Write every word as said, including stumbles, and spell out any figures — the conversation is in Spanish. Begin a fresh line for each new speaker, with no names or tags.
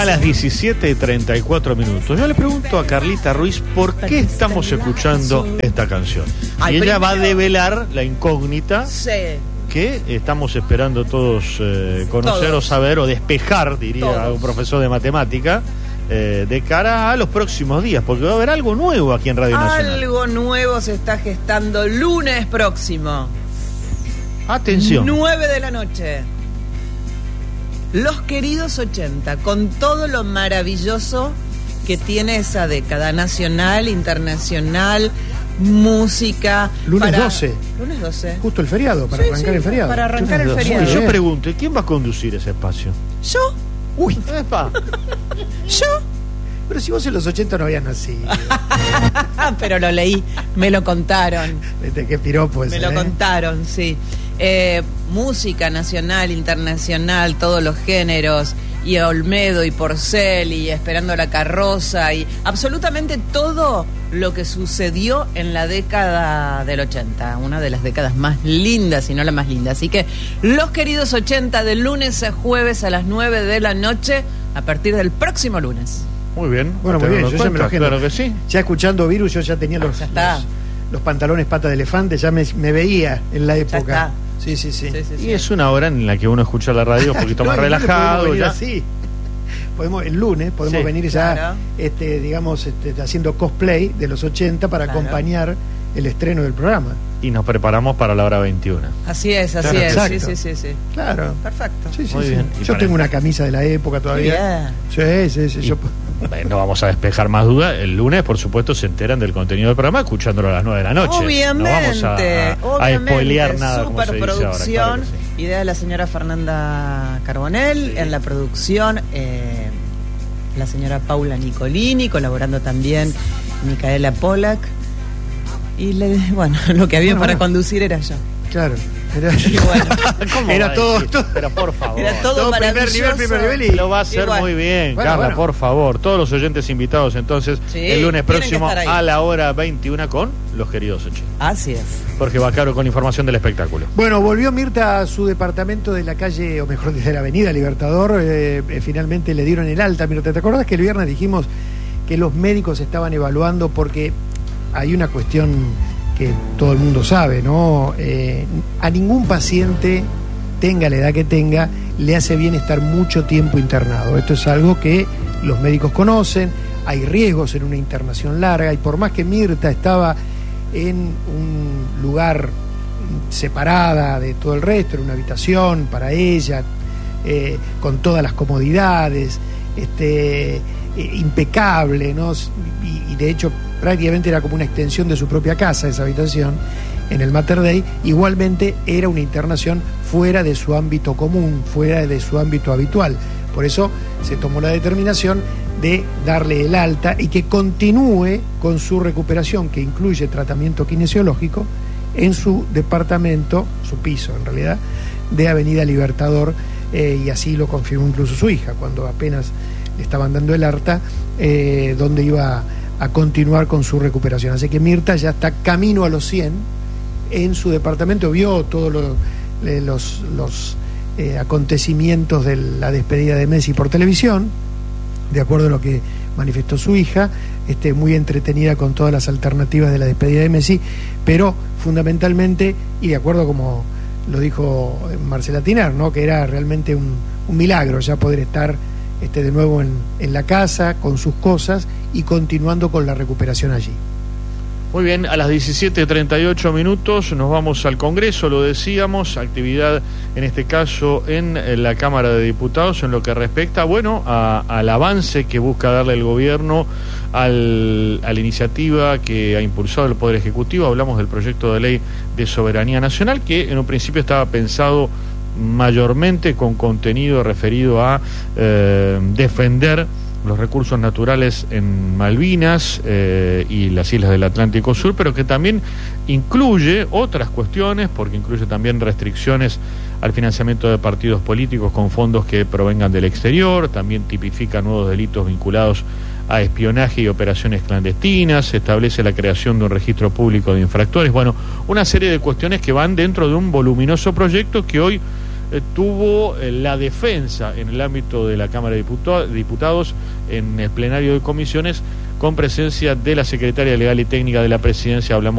las diecisiete y treinta y cuatro minutos. Yo le pregunto a Carlita Ruiz por qué estamos escuchando esta canción.
Ay,
y ella
primero...
va a develar la incógnita
sí.
que estamos esperando todos eh, conocer
todos.
o saber o despejar, diría
Todos.
un profesor de matemática, eh, de cara a los próximos días, porque va a haber algo nuevo aquí en Radio Nacional.
Algo nuevo se está gestando lunes próximo.
Atención.
nueve de la noche. Los queridos ochenta, con todo lo maravilloso que tiene esa década, nacional, internacional, música.
Lunes
para...
doce.
Lunes doce.
Justo el feriado, para
Sí,
arrancar
sí,
el feriado.
para arrancar el
Y
feriado.
yo pregunto, ¿quién va a conducir ese espacio?
¿Yo?
Uy,
Epa.
¿Yo?
pero si vos en los ochenta no habías nacido.
Pero lo leí, me lo contaron.
Viste, qué piropo ese,
Me lo
¿eh?
contaron, sí. Eh, música nacional, internacional, todos los géneros, y Olmedo y Porcel y Esperando la Carroza y absolutamente todo lo que sucedió en la década del ochenta, una de las décadas más lindas, si no la más linda. Así que los queridos ochenta, de lunes a jueves a las nueve de la noche, a partir del próximo lunes.
Muy bien.
Bueno, muy bien, yo ya me lo agendo.
Claro que sí.
Ya escuchando Virus, yo ya tenía los,
Ya está.
los, los pantalones pata de elefante, ya me, me veía en la época.
está.
Sí, sí, sí.
Sí, sí,
Y
sí.
es una hora en la que uno escucha la radio un poquito
No,
más
el lunes
relajado.
podemos venir
Ya.
así. Podemos, el lunes podemos
Sí,
venir ya,
claro.
este, digamos, este, haciendo cosplay de los ochenta para
Claro.
acompañar el estreno del programa.
Y nos preparamos para la hora veintiuna.
Así es, así
Claro,
es.
exacto.
Sí, sí, sí, sí.
Claro.
Perfecto.
Sí, sí,
Muy
sí.
bien. Y
Yo
para-
tengo una camisa de la época todavía. Sí, sí, sí.
Y-
Yo...
Eh, No vamos a despejar más dudas. El lunes, por supuesto, se enteran del contenido del programa escuchándolo a las nueve de la noche.
Obviamente,
No vamos a, a,
obviamente,
a spoilear nada, como se dice ahora.
superproducción,
Claro que sí.
idea de la señora Fernanda Carbonell,
Sí.
en la producción eh, la señora Paula Nicolini, colaborando también Micaela Pollack, y le, bueno, lo que había
Bueno,
para
bueno.
conducir era yo.
Claro. Era,
Y bueno,
¿Cómo
Era
va a
todo-
decir?
todo-
Pero por favor.
era todo,
Todo primer
maravilloso.
nivel, primer nivel y-
Lo va a hacer
Igual.
muy bien,
Bueno,
Carla,
bueno.
por favor. Todos los oyentes invitados entonces
Sí,
el lunes
tienen que
próximo
estar ahí.
a la hora veintiuna con los queridos ochenta.
Así es.
Jorge Bacaro con información del espectáculo.
Bueno, volvió Mirta a su departamento de la calle, o mejor dicho, de la avenida Libertador. Eh, eh, finalmente le dieron el alta. Mirta, ¿te acordás que el viernes dijimos que los médicos estaban evaluando? Porque hay una cuestión que todo el mundo sabe, ¿no? Eh, a ningún paciente, tenga la edad que tenga, le hace bien estar mucho tiempo internado. Esto es algo que los médicos conocen. Hay riesgos en una internación larga, y por más que Mirta estaba en un lugar separada de todo el resto, en una habitación para ella, eh, con todas las comodidades, este, eh, impecable, ¿no? Y, y de hecho prácticamente era como una extensión de su propia casa esa habitación en el Mater Dei. Igualmente era una internación fuera de su ámbito común, fuera de su ámbito habitual. Por eso se tomó la determinación de darle el alta y que continúe con su recuperación, que incluye tratamiento kinesiológico, en su departamento, su piso en realidad, de Avenida Libertador, eh, y así lo confirmó incluso su hija, cuando apenas le estaban dando el alta, eh, donde iba a continuar con su recuperación. Así que Mirta ya está camino a los cien en su departamento, vio todos lo, eh, los, los eh, acontecimientos de la despedida de Messi por televisión, de acuerdo a lo que manifestó su hija, este, muy entretenida con todas las alternativas de la despedida de Messi, pero fundamentalmente, y de acuerdo como lo dijo Marcela Tiner, ¿no? Que era realmente un, un milagro ya poder estar este, de nuevo en, en la casa, con sus cosas y continuando con la recuperación allí.
Muy bien, a las diecisiete treinta y ocho minutos nos vamos al Congreso, lo decíamos, actividad en este caso en la Cámara de Diputados en lo que respecta, bueno, a, al avance que busca darle el gobierno al, a la iniciativa que ha impulsado el Poder Ejecutivo. Hablamos del proyecto de ley de soberanía nacional, que en un principio estaba pensado mayormente con contenido referido a eh, defender los recursos naturales en Malvinas eh, y las islas del Atlántico Sur, pero que también incluye otras cuestiones, porque incluye también restricciones al financiamiento de partidos políticos con fondos que provengan del exterior, también tipifica nuevos delitos vinculados a espionaje y operaciones clandestinas, se establece la creación de un registro público de infractores, bueno, una serie de cuestiones que van dentro de un voluminoso proyecto que hoy eh, tuvo eh, la defensa en el ámbito de la Cámara de Diputados, Diputados en el plenario de comisiones, con presencia de la secretaria legal y técnica de la Presidencia. Hablamos